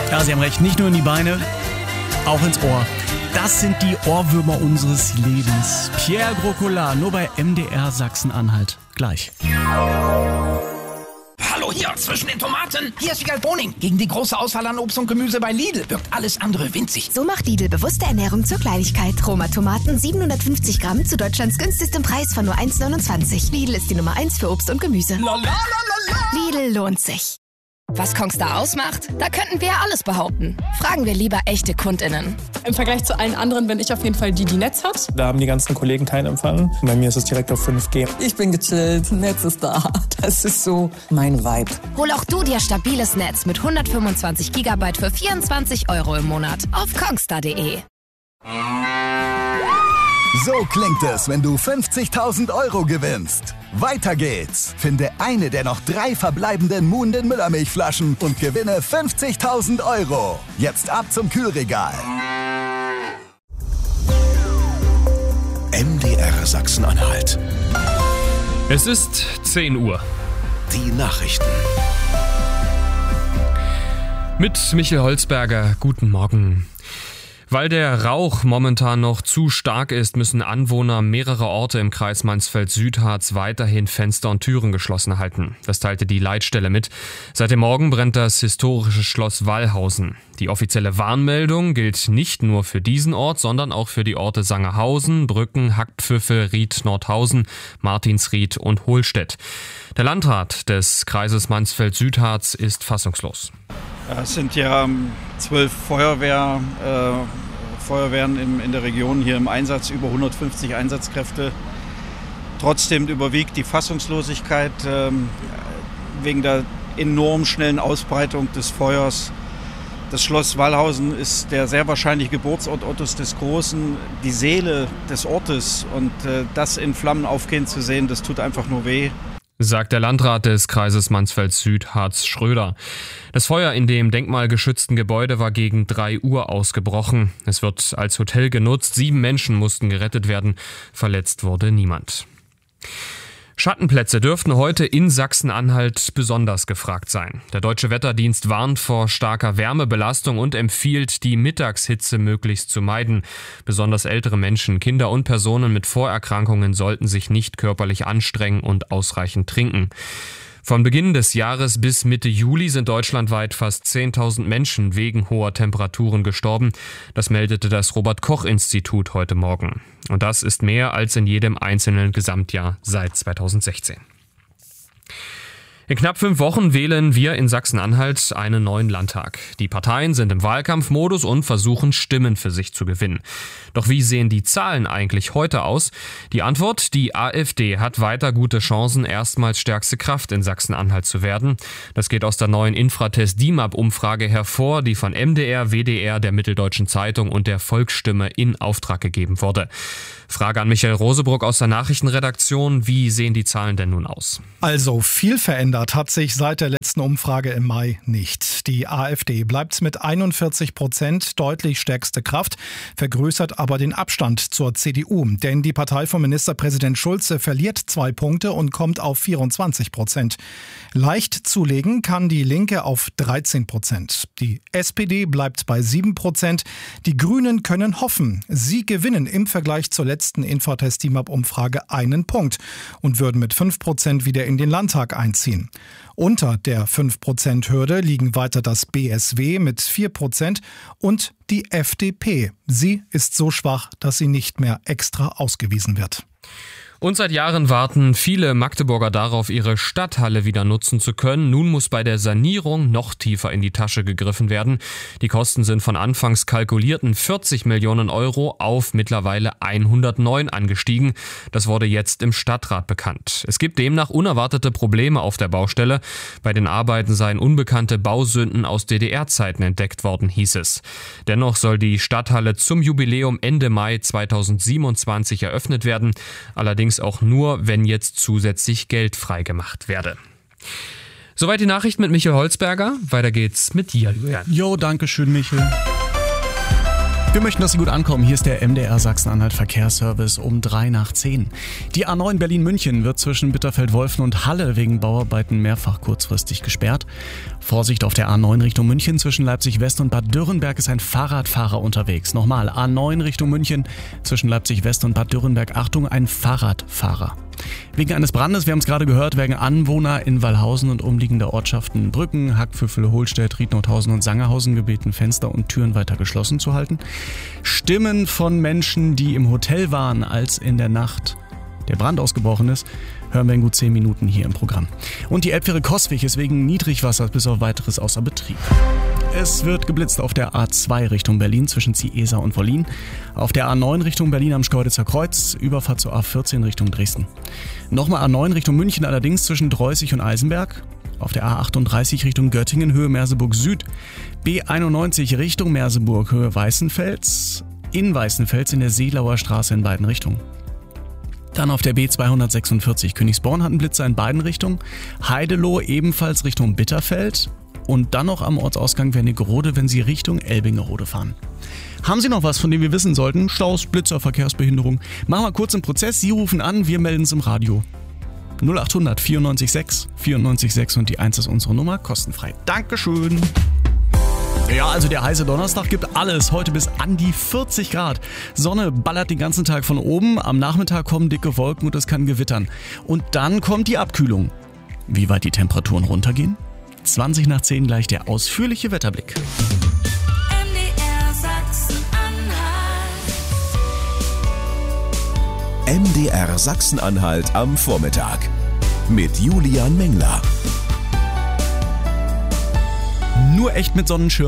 Ja, Sie haben recht, nicht nur in die Beine, auch ins Ohr. Das sind die Ohrwürmer unseres Lebens. Pierre Grocola, nur bei MDR Sachsen-Anhalt. Gleich. Hallo hier, zwischen den Tomaten. Hier ist Wiegald Boning. Gegen die große Auswahl an Obst und Gemüse bei Lidl wirkt alles andere winzig. So macht Lidl bewusste Ernährung zur Kleinigkeit. Roma-Tomaten 750 Gramm zu Deutschlands günstigstem Preis von nur 1,29. Lidl ist die Nummer 1 für Obst und Gemüse. Lidl lohnt sich. Was Kongstar ausmacht? Da könnten wir alles behaupten. Fragen wir lieber echte KundInnen. Im Vergleich zu allen anderen bin ich auf jeden Fall die Netz hat. Da haben die ganzen Kollegen keinen Empfang. Bei mir ist es direkt auf 5G. Ich bin gechillt, Netz ist da. Das ist so mein Vibe. Hol auch du dir stabiles Netz mit 125 GB für 24 € im Monat auf kongstar.de. So klingt es, wenn du 50.000 € gewinnst. Weiter geht's. Finde eine der noch 3 verbleibenden Muhnden Müllermilchflaschen und gewinne 50.000 €. Jetzt ab zum Kühlregal. MDR Sachsen-Anhalt. Es ist 10 Uhr. Die Nachrichten. Mit Michael Holzberger, guten Morgen. Weil der Rauch momentan noch zu stark ist, müssen Anwohner mehrerer Orte im Kreis Mansfeld-Südharz weiterhin Fenster und Türen geschlossen halten. Das teilte die Leitstelle mit. Seit dem Morgen brennt das historische Schloss Wallhausen. Die offizielle Warnmeldung gilt nicht nur für diesen Ort, sondern auch für die Orte Sangerhausen, Brücken, Hackpfüffel, Ried-Nordhausen, Martinsried und Hohlstedt. Der Landrat des Kreises Mansfeld-Südharz ist fassungslos. Es sind ja 12 Feuerwehren in der Region hier im Einsatz, über 150 Einsatzkräfte. Trotzdem überwiegt die Fassungslosigkeit wegen der enorm schnellen Ausbreitung des Feuers. Das Schloss Wallhausen ist der sehr wahrscheinliche Geburtsort Ottos des Großen, die Seele des Ortes. Und das in Flammen aufgehen zu sehen, das tut einfach nur weh, sagt der Landrat des Kreises Mansfeld-Südharz Schröder. Das Feuer in dem denkmalgeschützten Gebäude war gegen 3 Uhr ausgebrochen. Es wird als Hotel genutzt. 7 Menschen mussten gerettet werden. Verletzt wurde niemand. Schattenplätze dürften heute in Sachsen-Anhalt besonders gefragt sein. Der Deutsche Wetterdienst warnt vor starker Wärmebelastung und empfiehlt, die Mittagshitze möglichst zu meiden. Besonders ältere Menschen, Kinder und Personen mit Vorerkrankungen sollten sich nicht körperlich anstrengen und ausreichend trinken. Von Beginn des Jahres bis Mitte Juli sind deutschlandweit fast 10.000 Menschen wegen hoher Temperaturen gestorben. Das meldete das Robert-Koch-Institut heute Morgen. Und das ist mehr als in jedem einzelnen Gesamtjahr seit 2016. In knapp 5 Wochen wählen wir in Sachsen-Anhalt einen neuen Landtag. Die Parteien sind im Wahlkampfmodus und versuchen, Stimmen für sich zu gewinnen. Doch wie sehen die Zahlen eigentlich heute aus? Die Antwort: Die AfD hat weiter gute Chancen, erstmals stärkste Kraft in Sachsen-Anhalt zu werden. Das geht aus der neuen Infratest-DIMAP-Umfrage hervor, die von MDR, WDR, der Mitteldeutschen Zeitung und der Volksstimme in Auftrag gegeben wurde. Frage an Michael Rosebruck aus der Nachrichtenredaktion. Wie sehen die Zahlen denn nun aus? Also viel verändert hat sich seit der letzten Umfrage im Mai nicht. Die AfD bleibt mit 41% deutlich stärkste Kraft, vergrößert aber den Abstand zur CDU. Denn die Partei von Ministerpräsident Schulze verliert 2 Punkte und kommt auf 24%. Leicht zulegen kann die Linke auf 13%. Die SPD bleibt bei 7%. Die Grünen können hoffen. Sie gewinnen im Vergleich zur letzten Infratest-DIMAP-Umfrage 1 Punkt und würden mit 5% wieder in den Landtag einziehen. Unter der 5%-Hürde liegen weiter das BSW mit 4% und die FDP. Sie ist so schwach, dass sie nicht mehr extra ausgewiesen wird. Und seit Jahren warten viele Magdeburger darauf, ihre Stadthalle wieder nutzen zu können. Nun muss bei der Sanierung noch tiefer in die Tasche gegriffen werden. Die Kosten sind von anfangs kalkulierten 40 Millionen Euro auf mittlerweile 109 angestiegen. Das wurde jetzt im Stadtrat bekannt. Es gibt demnach unerwartete Probleme auf der Baustelle. Bei den Arbeiten seien unbekannte Bausünden aus DDR-Zeiten entdeckt worden, hieß es. Dennoch soll die Stadthalle zum Jubiläum Ende Mai 2027 eröffnet werden. Allerdings auch nur, wenn jetzt zusätzlich Geld freigemacht werde. Soweit die Nachricht mit Michael Holzberger. Weiter geht's mit dir, Julian. Jo, danke schön, Michael. Wir möchten, dass Sie gut ankommen. Hier ist der MDR Sachsen-Anhalt Verkehrsservice um 9:03. Die A9 Berlin-München wird zwischen Bitterfeld-Wolfen und Halle wegen Bauarbeiten mehrfach kurzfristig gesperrt. Vorsicht auf der A9 Richtung München zwischen Leipzig-West und Bad Dürrenberg ist ein Fahrradfahrer unterwegs. Nochmal, A9 Richtung München zwischen Leipzig-West und Bad Dürrenberg. Achtung, ein Fahrradfahrer. Wegen eines Brandes, wir haben es gerade gehört, werden Anwohner in Wallhausen und umliegende Ortschaften Brücken, Hackpfeffel, Holstedt, Riednordhausen und Sangerhausen gebeten, Fenster und Türen weiter geschlossen zu halten. Stimmen von Menschen, die im Hotel waren, als in der Nacht der Brand ausgebrochen ist, hören wir in gut 10 Minuten hier im Programm. Und die Elbfähre Coswig ist wegen Niedrigwassers bis auf Weiteres außer Betrieb. Es wird geblitzt auf der A2 Richtung Berlin zwischen Ziehesa und Wollin. Auf der A9 Richtung Berlin am Schkeuditzer Kreuz, Überfahrt zur A14 Richtung Dresden. Nochmal A9 Richtung München, allerdings zwischen Dreußig und Eisenberg. Auf der A38 Richtung Göttingen, Höhe Merseburg Süd. B91 Richtung Merseburg, Höhe Weißenfels. In Weißenfels in der Seelauer Straße in beiden Richtungen. Dann auf der B246 Königsborn hatten Blitzer in beiden Richtungen. Heideloh ebenfalls Richtung Bitterfeld. Und dann noch am Ortsausgang Wernigerode, wenn Sie Richtung Elbingerode fahren. Haben Sie noch was, von dem wir wissen sollten? Staus, Blitzer, Verkehrsbehinderung? Machen wir kurz einen Prozess. Sie rufen an, wir melden es im Radio. 0800 94 6 94 6 und die 1 ist unsere Nummer, kostenfrei. Dankeschön. Ja, also der heiße Donnerstag gibt alles. Heute bis an die 40 Grad. Sonne ballert den ganzen Tag von oben. Am Nachmittag kommen dicke Wolken und es kann gewittern. Und dann kommt die Abkühlung. Wie weit die Temperaturen runtergehen? 20 nach 10 gleich der ausführliche Wetterblick. MDR Sachsen-Anhalt am Vormittag mit Julian Mengler. Nur echt mit Sonnenschirm.